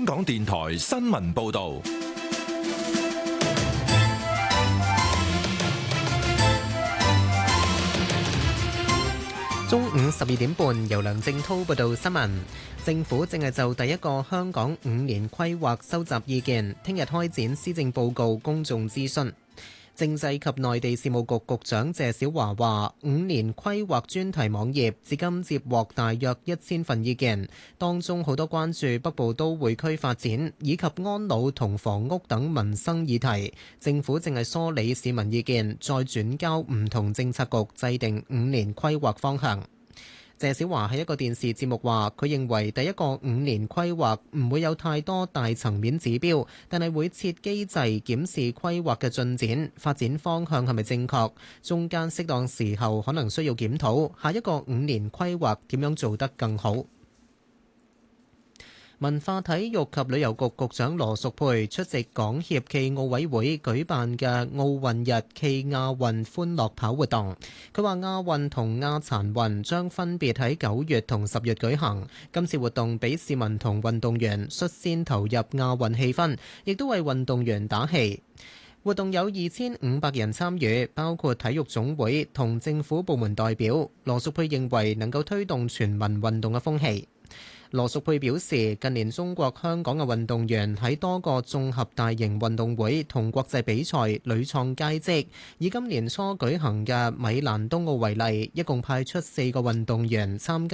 港電台新聞報道。 中午12點半，由梁正滔報道新聞。政府正係就第一個香港5年規劃收集意見，聽日開展施政報告公眾諮詢。政制及內地事務局局長謝小華話，5年規劃專題網頁至今接獲大約1000份意見，當中好多關注北部都會區發展以及安老同房屋等民生議題。政府正係梳理市民意見，再轉交唔同政策局制定5年規劃方向。謝小華喺一個電視節目話，佢認為第一個5年規劃唔會有太多大層面指標，但係會設機制檢視規劃嘅進展、發展方向係咪正確，中間適當時候可能需要檢討下一個5年規劃點樣做得更好。文化體育及旅遊局局長羅淑佩出席港協暨奧委會舉辦嘅奧運日暨亞運歡樂跑活動。佢話亞運同亞殘運將分別喺9月同10月舉行。今次活動俾市民同運動員率先投入亞運氣氛，亦都為運動員打氣。活動有2500人參與，包括體育總會同政府部門代表。羅淑佩認為能夠推動全民運動嘅風氣。羅淑佩表示，近年中國香港嘅運動員喺多個綜合大型運動會同國際比賽屢創佳績。以今年初舉行嘅米蘭冬奧為例，一共派出4個運動員參加